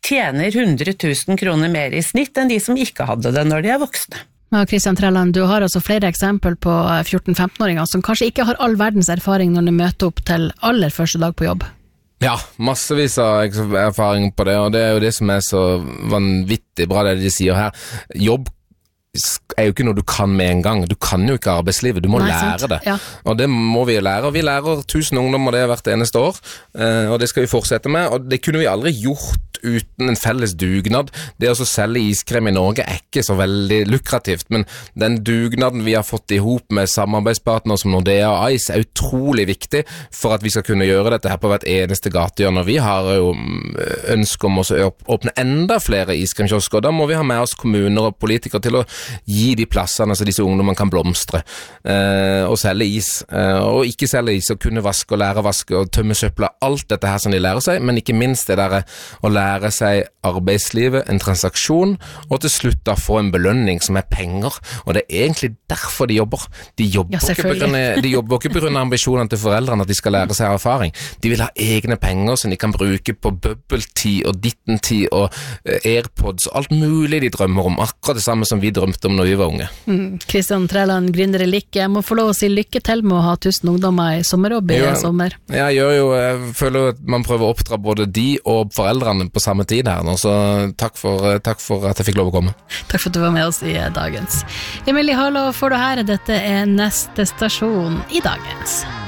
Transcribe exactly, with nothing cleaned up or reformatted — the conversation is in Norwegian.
tjener hundre tusen kroner mer i snitt enn de som ikke hadde det når de er voksne. Ja, Kristian Trelland, du har altså flere eksempel på fjorten-femten-åringer som kanskje ikke har all verdens erfaring når de møter opp til aller første dag på jobb. Ja, massevis av erfaring på det, og det er jo det som er så vanvittig bra det de sier her. Jobb er jo ikke noe du kan med en gang. Du kan jo ikke arbeidslivet, du må Nei, lære sant. det. Ja. Og det må vi lære. Vi lærer tusen ungdommer det hvert eneste år, og det skal vi fortsette med, og det kunne vi aldri gjort uten en felles dugnad. Det å selge iskrem i Norge er ikke så veldig lukrativt, men den dugnaden vi har fått ihop med samarbeidspartnere som Nordea og Ice er utrolig viktig for at vi skal kunne gjøre dette her på hvert eneste gatehjørne. Vi har jo ønske om å åpne enda flere iskremkiosker, og da må vi ha med oss kommuner og politikere til å gi de plassene så disse ungdommene kan blomstre eh, og selge is, eh, og ikke selge is og kunne vaske og lære å vaske og tømme søpla, alt dette her som de lærer seg, men ikke minst det der å lære seg arbeidslivet, en transaksjon, og til slutt da få en belønning som er penger, og det er egentlig derfor de jobber. De jobber, ja, ikke, på grunn av, de jobber ikke på grunn av ambisjonene til foreldrene at de skal lære seg erfaring. De vil ha egne penger som de kan bruke på bubble tea og ditten tea og uh, Airpods og alt mulig de drømmer om, akkurat det samme som vi drømte om når vi var unge. Mm, Kristian Trelland, gründer i Lykke, jeg må få lov å si lykke til med å ha tusen ungdommer i sommerjobb i ja, sommer. Ja, jeg gjør jo, jeg føler at man prøver å oppdra både de og foreldrene på samme tid her nå, så takk for, takk for at jeg fikk lov å komme. Takk for at du var med oss i Dagens. Emilie Harlov får du her, dette er neste stasjon i Dagens.